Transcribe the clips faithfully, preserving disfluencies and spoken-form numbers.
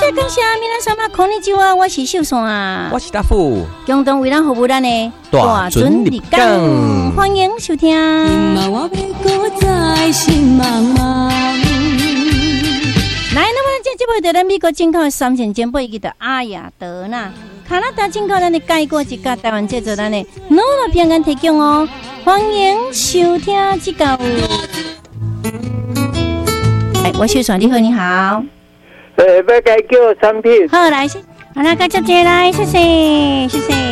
谢感谢，皆さんこんにちは，我是秀山， 我是大富， 共同为咱服务咱的大准立港， 欢迎收听。来，那么这节目在咱美国进口的三线煎饼，伊叫阿雅德纳，加拿大进口咱的改过一家，台湾制作咱的努力平安提供哦，欢迎收听这个。哎，我秀爽，你好，你好。 呃，要该叫产品。 好，来，好啦，大家接来，谢谢，谢谢。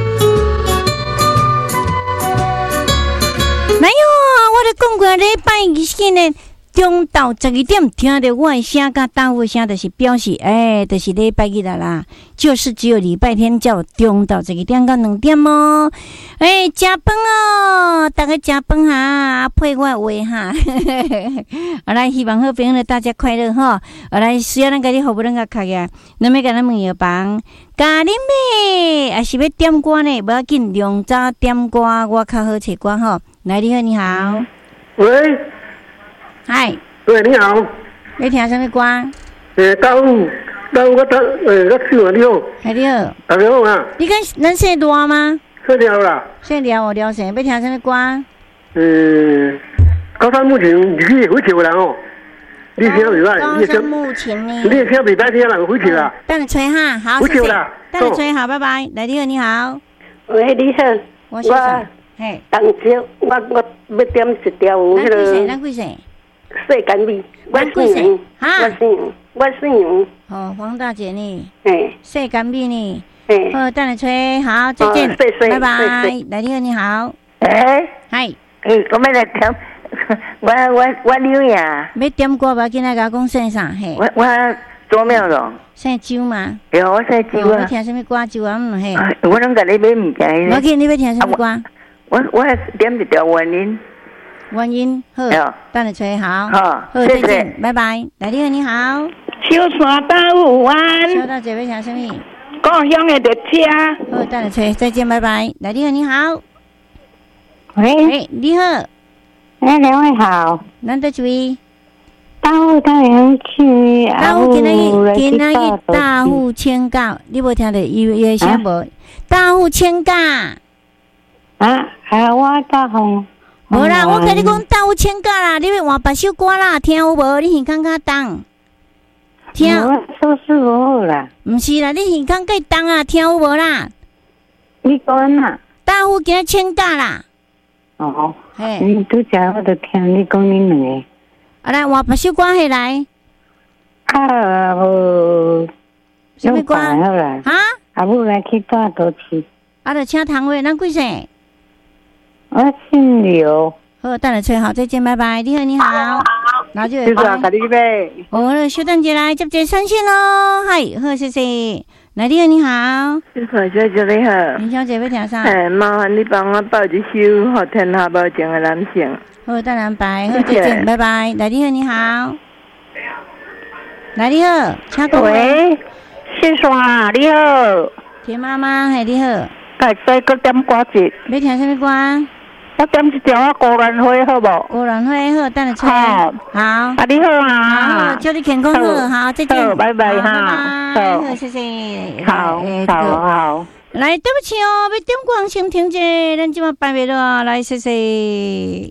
来哟，我咧讲过礼拜日呢。中昼十二點聽到我的聲甲打呼聲，就是表示，哎，就是禮拜日啦，就是只有禮拜天叫中晝十二點到兩點哦。哎，食飯哦，大家食飯哈，配我話哈。好來，希望好朋友大家快樂哈。好來，需要咱家己服務咱個客嘅，咱要甲咱問藥房，咖喱妹，還是要點歌呢？不要緊，量早點歌，我較好找歌哈。來，你好，你好。 喂。 嗨， 喂，你好。 你听什么歌？ 诶，大午，大午我打诶，我秀啊，你好。 嗨，你好。 大家好啊。 你跟咱姓大吗？ 姓廖啦。 姓廖，我廖姓。要听什么歌？ 嗯，高山目前日语会唱人哦。你听袂歹？ 高山目前呢？ 你听袂歹听人会唱啦。 等你吹哈，好， 会唱啦。 等你吹好，拜拜。来，你好，你好。 喂，你好。 我是谁？嘿。 当朝我我要点一条有迄个。 咱几岁？ 世干味，我姓杨，我姓杨，我姓杨。 哦，黄大姐呢？ 哎， 世干味呢？ 哎， 好，等你吹，好，再见，拜拜。来，你好，你好。 哎， 嗨， 哎，我们来听，我我我刘呀。 要点歌吧？今仔甲讲姓啥？嘿， 我我周妙容。 姓周吗？ 有，我姓周啊。 你听什么歌？周啊，嗯嘿。 我拢甲你买物件。 我见你要听什么歌？ 我我点一条原因。 原因好，等你吹好， 好， 再见，拜拜。来，你好，你好。 小山大武湾。 小大姐要听什么？ 故乡的列车。 好，等你吹，再见，拜拜。来，你好，你好。 喂， 哎，你好。 哎，两位好。 咱在位。 大户太阳去， 大户今仔日今仔日大户请假，你无听到伊伊声无？大户请假。 啊啊，我大户。 无啦，我跟你讲，大有请假啦，你要换别首歌啦，听有无？你耳孔较重，听。 我收拾无好啦。 毋是啦，你耳孔较重啊，听有无啦？ 你讲啦。 大有今日请假啦。 哦。嘿。你拄则我著听你讲恁两个。 啊来，换别首歌下来。 啊无。 什么歌？ 好啦。 哈？ 啊母来去带多次。 啊，著请唐伟，咱几岁？ 我姓刘。 好，等下吹好，再见，拜拜。你好，你好。那就谢谢，甲你买。 哦，小等一来接接三线咯。嗨，好，谢谢。来，你好，你好。 谢谢小姐你好。 林小姐要听啥？ 哎，麻烦你帮我报一首好天下保证的男性。 好，等下拜，好，再见，拜拜。来，你好，你好。来，你好，请讲。 喂，姓啥？你好。 田妈妈，嘿，你好。 哎，再搁点歌一。 要听什么歌？ 我点一条啊，高兰花好无？ 高兰花好，等下吹。好，好。 啊，你好啊。 好，祝你健康好，好，再见。 好，拜拜哈。好，好，谢谢。 好，好，好。 来，对不起哦，要点歌先停者，咱即马拜拜了，来，谢谢。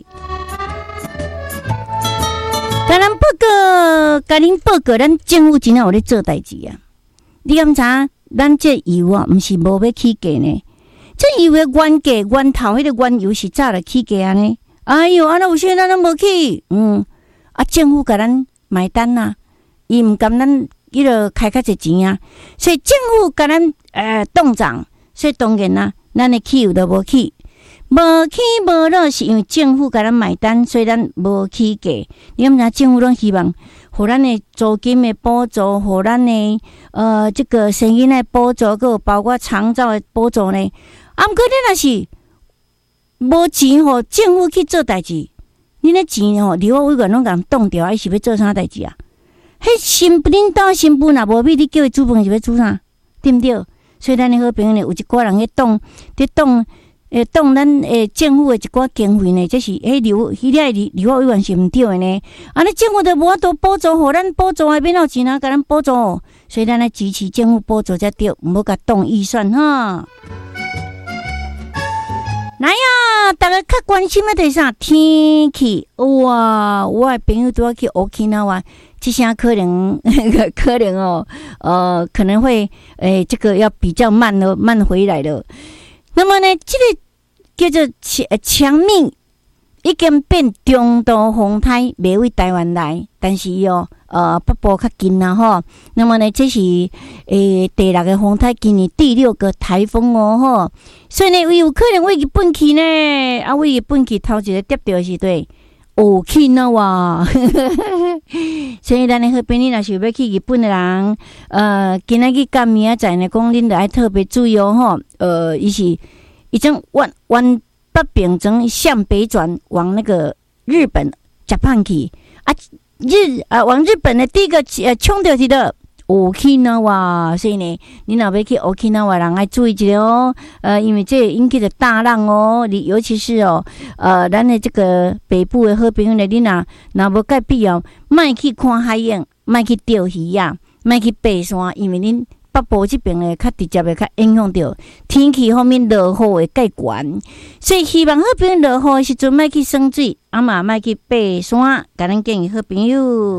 甲咱报告，甲恁报告，咱政府真正有咧做代志啊！你敢知？咱这油啊，毋是无要起价呢。这油的原价源头，迄个原油是早来起价安尼。哎哟，安那有些咱都无起，嗯，啊，政府甲咱买单呐、啊，伊毋甘咱迄个开较侪钱啊，所以政府甲咱呃冻涨，所以当然啦、啊，咱的汽油都无起，无起无落是因为政府甲咱买单，所以咱无起价。你敢知政府拢希望，互咱的租金的补助，互咱的呃这个生囡仔补助，佮有包括长照的补助呢？啊，毋过你若是无钱吼，政府去做代志，你那钱吼，立法委员拢甲人冻掉，伊是要做啥代志啊？迄新妇恁兜新妇若无米，你叫伊煮饭是要煮啥？对毋对？所以咱的好朋友呢，有一寡人咧冻，咧冻诶，动咱诶政府诶一寡经费呢，这是诶留迄个立立法委员是毋对诶呢。啊，你政府都无法度补助，互咱补助诶免有钱啊，甲咱补助，所以咱来支持政府补助才对，毋好甲动预算哈。来呀，大家较关心诶就是啥天气哇！我诶朋友都要去 Okinawa， 这下可能可能哦，呃，可能会诶、欸，这个要比较慢了，慢回来了。那么呢，这个叫做强命已经变中度风台，袂为台湾来，但是哦，呃，北部较近啦吼。那么呢，这是诶第六个风台，今年第六个台风哦吼。所以呢，有可能为日本去呢，啊，为日本去头一个跌到是对。Okinawa， 所以咱的好朋友若是要去日本的人，呃，今仔日甲明仔载呢，讲恁着爱特别注意哦吼。呃，伊是已经往往北边从向北转往那个日本 Japan 去啊，日啊往日本的第一个呃冲到去的 Okinawa， 所以呢，你若要去 Okinawa 人爱注意一下哦。呃，因为这引起的大浪哦，你尤其是哦，呃，咱的这个北部的好朋友呢，你若若无介必要，莫去看海影，莫去钓鱼呀，莫去爬山，因为恁北部这边呢，较直接的较影响到天气方面落雨的介悬，所以希望好朋友落雨时阵莫去耍水，啊嘛莫去爬山，甲咱建议好朋友。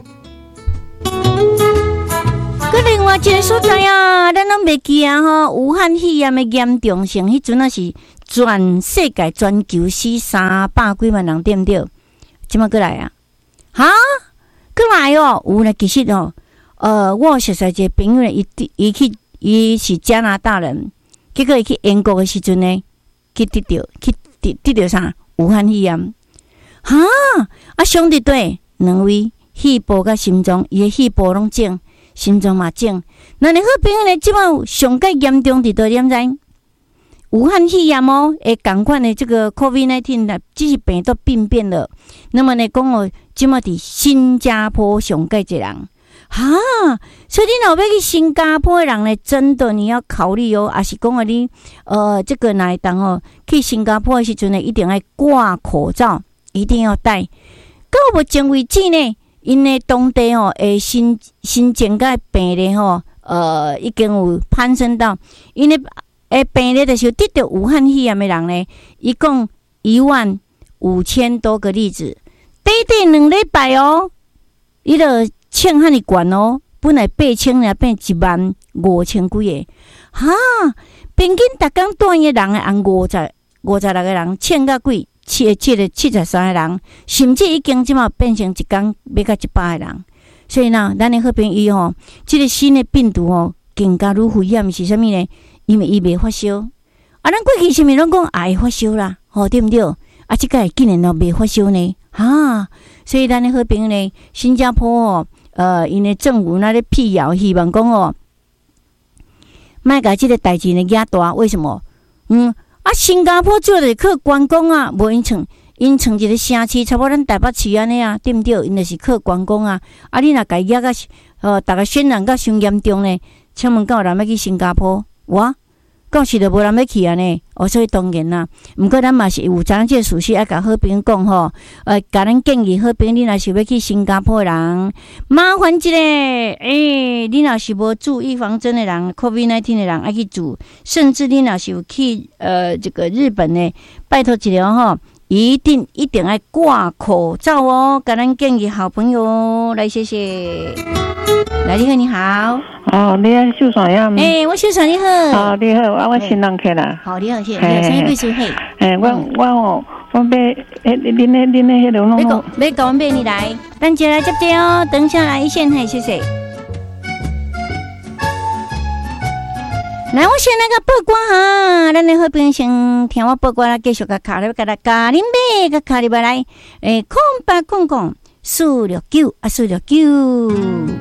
佮另外一个所在啊，咱拢袂记啊吼，武汉肺炎的严重性，迄阵啊是全世界全球死三百几万人，对不对？即摆过来啊，哈，过来哦，有呢，其实哦，呃，我熟悉一个朋友呢，伊伊去伊是加拿大人，结果伊去英国的时阵呢，去得到去得得到啥？武汉肺炎，哈啊，兄弟对，两位肺部甲心脏，伊的肺部拢肿。心脏嘛肿，那你好朋友呢？即摆上介严重伫倒点知？武汉肺炎哦，诶，共款的这个 COVID 十九 呢，只是病毒病变了。那么呢，讲哦，即摆伫新加坡上介一人，哈，所以你若要去新加坡的人呢，真的你要考虑哦，也是讲啊你呃，这个哪一档哦，去新加坡的时阵呢，一定要挂口罩，一定要戴。到目前为止呢？因为当地哦，诶，新新增个病例吼，呃，已经有攀升到，因为诶病例就是得到武汉肺炎的人呢，一共一万五千多个例子，短短两礼拜哦，伊个称汉尼悬哦，本来八千了变一万五千几个，哈，平均逐工住院的人按五十五十六个人，称到几？七七个七十三个人，甚至已经即马变成一工要到一百个人，所以呢，咱的好朋友吼，即、这个新的病毒吼，更加愈危险是啥物呢？因为伊袂发烧，啊，咱过去是毋是拢讲也会发烧啦？吼、哦，对毋对？啊，即个竟然都袂发烧呢？哈，所以咱的好朋友呢，新加坡哦，呃，因为政府那咧辟谣，希望讲哦，莫甲即个代志呢压大，为什么？嗯。啊，新加坡做的靠观光啊，无因创，因创一个城市，差不多咱台北市安尼啊，对毋对？因就是靠观光啊。啊，你若家压个，呃，大家渲染甲伤严重呢？请问有人要去新加坡？我到时就无人要去安尼。哦，所以当然啦。毋过咱嘛是有知即个事实，爱甲好朋友讲吼，呃，甲咱建议好朋友，你若是要去新加坡的人，麻烦一下，诶、欸，你若是无注预防针的人 ，COVID 十九 的人爱去注，甚至你若是有去呃这个日本呢，拜托一下吼，一定一定要挂口罩哦，甲咱建议好朋友来，谢谢。来，你好，你好。 哦，你啊，秀爽呀？ 诶、欸，我秀爽你好。 哦，你好，啊，我新人客啦。 好，你好，谢谢。你好，啥贵属嘿？ 诶，我我哦，我买诶，恁诶恁诶迄个拢。要讲要讲买你来，咱接来接接哦，等下来一线嘿，谢谢。来，我先来个报关哈，咱的好朋友先听我报关啦，继续甲卡里甲咱加林买甲卡里来，诶，空八空空四六九啊，四六九。